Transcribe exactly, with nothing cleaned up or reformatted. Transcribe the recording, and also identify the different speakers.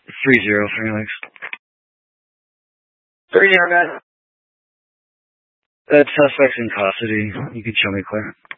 Speaker 1: Three zero, three Alex.
Speaker 2: Three zero, guys.
Speaker 1: That suspect's in custody. You can show me clear.